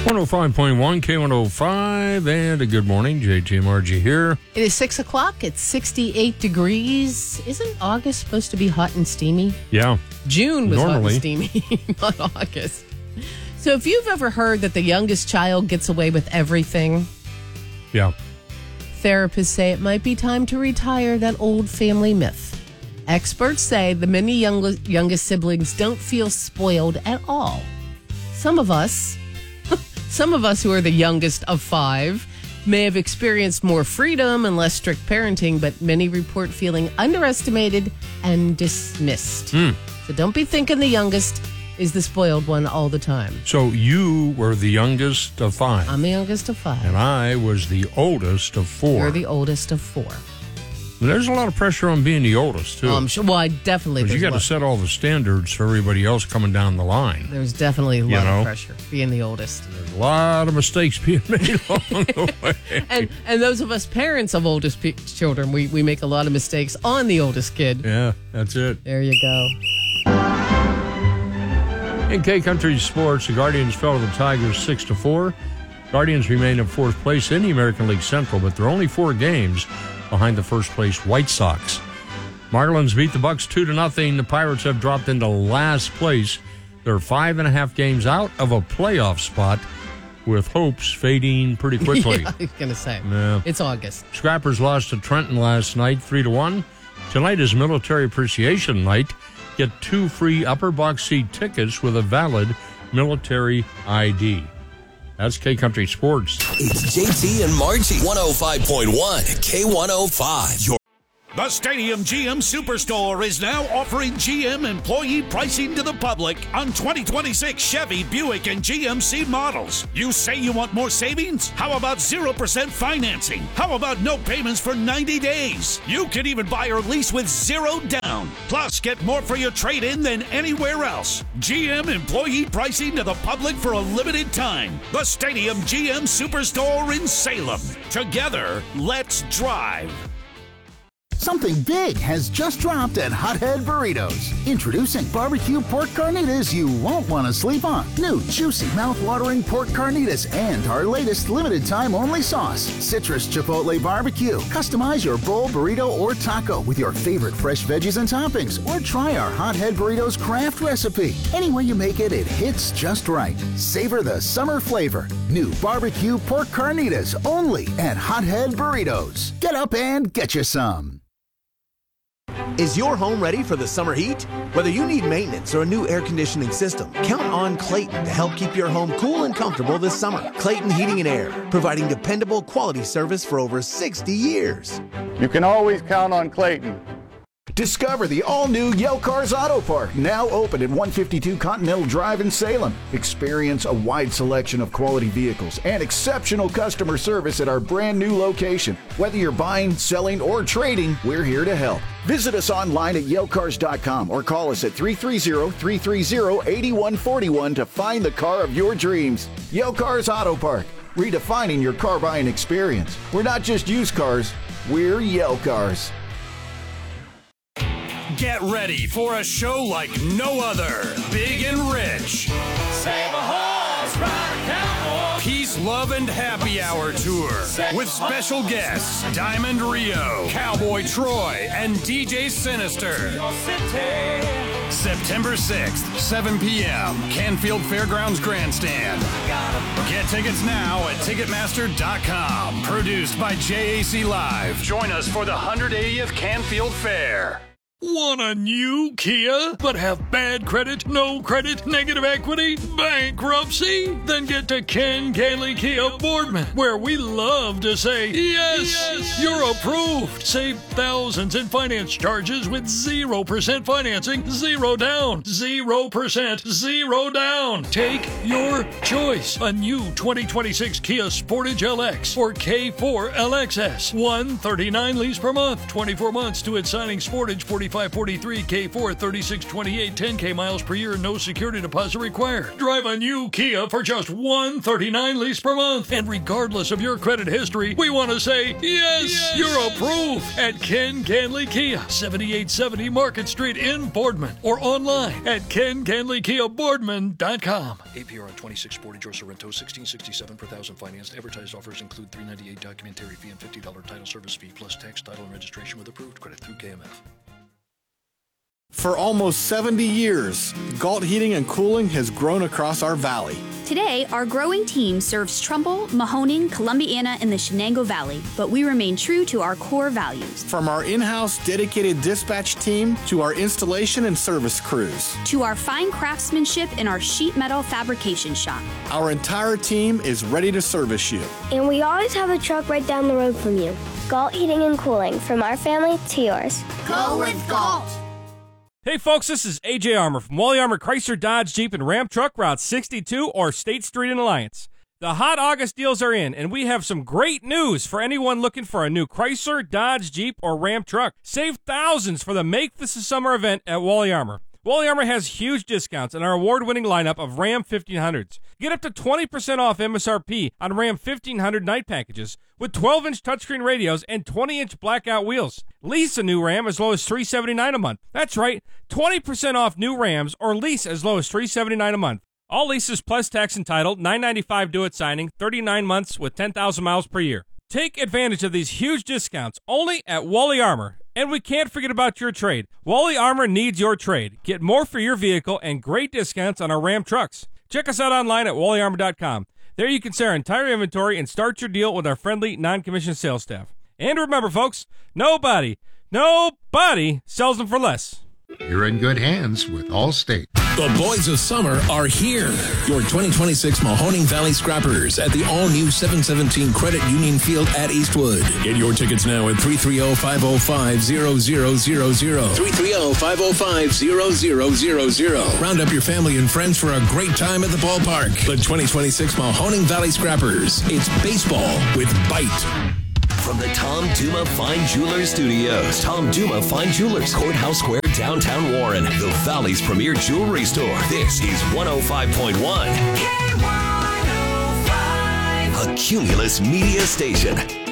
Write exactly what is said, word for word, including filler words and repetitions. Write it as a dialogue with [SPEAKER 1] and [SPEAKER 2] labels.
[SPEAKER 1] one oh five point one, K one oh five, and a good morning. J T M R G here.
[SPEAKER 2] It is six o'clock. It's sixty-eight degrees. Isn't August supposed to be hot and steamy?
[SPEAKER 1] Yeah.
[SPEAKER 2] June was
[SPEAKER 1] Normally.
[SPEAKER 2] hot and steamy, not August. So if you've ever heard that the youngest child gets away with everything,
[SPEAKER 1] Yeah.
[SPEAKER 2] therapists say it might be time to retire that old family myth. Experts say the many young, youngest siblings don't feel spoiled at all. Some of us, some of us who are the youngest of five, may have experienced more freedom and less strict parenting, but many report feeling underestimated and dismissed.
[SPEAKER 1] Mm.
[SPEAKER 2] So don't be thinking the youngest is the spoiled one all the time.
[SPEAKER 1] So you were the youngest of five.
[SPEAKER 2] I'm the youngest of five.
[SPEAKER 1] And I was the oldest of four.
[SPEAKER 2] You're the oldest of four.
[SPEAKER 1] There's a lot of pressure on being the oldest, too.
[SPEAKER 2] Oh, I'm sure. Well, I definitely.
[SPEAKER 1] Because you got to set all the standards for everybody else coming down the line.
[SPEAKER 2] There's definitely a lot
[SPEAKER 1] You know?
[SPEAKER 2] of pressure being the oldest.
[SPEAKER 1] There's a lot of mistakes being made along the way.
[SPEAKER 2] And and those of us parents of oldest pe- children, we, we make a lot of mistakes on the oldest kid.
[SPEAKER 1] Yeah, that's it.
[SPEAKER 2] There you go.
[SPEAKER 1] In K-Country sports, the Guardians fell to the Tigers six to four. Guardians remain in fourth place in the American League Central, but they're only four games behind the first-place White Sox. Marlins beat the Bucks two to nothing. The Pirates have dropped into last place. They're five and a half games out of a playoff spot, with hopes fading pretty quickly.
[SPEAKER 2] Yeah, I was going to say.
[SPEAKER 1] Yeah.
[SPEAKER 2] It's August.
[SPEAKER 1] Scrappers lost to Trenton last night, three to one. Tonight is Military Appreciation Night. Get two free upper box seat tickets with a valid military I D. That's K-Country Sports.
[SPEAKER 3] It's J T and Margie. one oh five point one, K one oh five. Your
[SPEAKER 4] The Stadium G M Superstore is now offering G M employee pricing to the public on twenty twenty-six Chevy, Buick, and G M C models. You say you want more savings? How about zero percent financing? How about no payments for ninety days? You can even buy or lease with zero down. Plus, get more for your trade-in than anywhere else. G M employee pricing to the public for a limited time. The Stadium G M Superstore in Salem. Together, let's drive.
[SPEAKER 5] Something big has just dropped at Hothead Burritos. Introducing barbecue pork carnitas you won't want to sleep on. New juicy mouth-watering pork carnitas and our latest limited time only sauce, Citrus Chipotle Barbecue. Customize your bowl, burrito, or taco with your favorite fresh veggies and toppings, or try our Hothead Burritos craft recipe. Any way you make it, it hits just right. Savor the summer flavor. New barbecue pork carnitas only at Hothead Burritos. Get up and get you some.
[SPEAKER 6] Is your home ready for the summer heat? Whether you need maintenance or a new air conditioning system, count on Clayton to help keep your home cool and comfortable this summer. Clayton Heating and Air, providing dependable quality service for over sixty years.
[SPEAKER 7] You can always count on Clayton.
[SPEAKER 5] Discover the all-new Yale Cars Auto Park, now open at one fifty-two Continental Drive in Salem. Experience a wide selection of quality vehicles and exceptional customer service at our brand new location. Whether you're buying, selling, or trading, we're here to help. Visit us online at yale cars dot com or call us at three three zero, three three zero, eight one four one to find the car of your dreams. Yale Cars Auto Park, redefining your car buying experience. We're not just used cars, we're Yale Cars.
[SPEAKER 4] Get ready for a show like no other. Big and rich. Save a horse, ride a cowboy. Peace, Love, and Happy Hour Tour. With special guests Diamond Rio, Cowboy Troy, and D J Sinister. September sixth, seven p.m. Canfield Fairgrounds Grandstand. Get tickets now at Ticketmaster dot com. Produced by J A C Live. Join us for the one hundred eightieth Canfield Fair. Want a new Kia, but have bad credit, no credit, negative equity, bankruptcy? Then get to Ken Gailey Kia Boardman, where we love to say, yes, yes, you're approved. Save thousands in finance charges with zero percent financing, zero down, zero percent, zero down. Take your choice. A new twenty twenty-six Kia Sportage L X or K four L X S. one thirty-nine lease per month, twenty-four months to its signing Sportage, forty
[SPEAKER 8] forty-five forty-three, K four thirty-six twenty-eight, ten K miles per year, no security deposit required. Drive a new Kia for just one hundred thirty-nine dollars lease per month. And regardless of your credit history, we want to say, yes, yes, you're approved at Ken Canley Kia, seventy-eight seventy Market Street in Boardman, or online at ken canley kia boardman dot com. A P R on twenty-six Sportage or Sorrento, sixteen sixty-seven per thousand financed. Advertised offers include three ninety-eight documentary fee and fifty dollars title service fee plus tax, title, and registration with approved credit through K M F.
[SPEAKER 9] For almost seventy years, Galt Heating and Cooling has grown across our valley.
[SPEAKER 10] Today, our growing team serves Trumbull, Mahoning, Columbiana, and the Shenango Valley, but we remain true to our core values.
[SPEAKER 9] From our in-house dedicated dispatch team to our installation and service crews.
[SPEAKER 10] To our fine craftsmanship in our sheet metal fabrication shop.
[SPEAKER 9] Our entire team is ready to service you.
[SPEAKER 11] And we always have a truck right down the road from you. Galt Heating and Cooling, from our family to yours.
[SPEAKER 12] Go with Galt!
[SPEAKER 13] Hey folks, this is A J Armour from Wally Armour Chrysler Dodge Jeep and Ram Truck, Route sixty-two or State Street in Alliance. The hot August deals are in, and we have some great news for anyone looking for a new Chrysler, Dodge, Jeep, or Ram truck. Save thousands for the Make This a Summer event at Wally Armour. Wally Armour has huge discounts on our award-winning lineup of Ram fifteen hundreds. Get up to twenty percent off M S R P on Ram fifteen hundred night packages with twelve inch touchscreen radios and twenty inch blackout wheels. Lease a new Ram as low as three hundred seventy-nine dollars a month. That's right, twenty percent off new Rams or lease as low as three hundred seventy-nine dollars a month. All leases plus tax and title, nine ninety-five due at signing, thirty-nine months with ten thousand miles per year. Take advantage of these huge discounts only at Wally Armour. And we can't forget about your trade. Wally Armour needs your trade. Get more for your vehicle and great discounts on our Ram trucks. Check us out online at wally armour dot com. There you can see our entire inventory and start your deal with our friendly, non-commissioned sales staff. And remember, folks, nobody, nobody sells them for less.
[SPEAKER 14] You're in good hands with Allstate.
[SPEAKER 3] The boys of summer are here. Your twenty twenty-six Mahoning Valley Scrappers at the all-new seven seventeen Credit Union Field at Eastwood. Get your tickets now at three three zero, five zero five, zero zero zero zero. three three zero, five zero five, zero zero zero zero. Round up your family and friends for a great time at the ballpark. The twenty twenty-six Mahoning Valley Scrappers. It's baseball with bite. From the Tom Duma Fine Jewelers Studios, Tom Duma Fine Jewelers, Courthouse Square, downtown Warren, the Valley's premier jewelry store. This is one oh five point one. K one oh five. A Cumulus Media Station.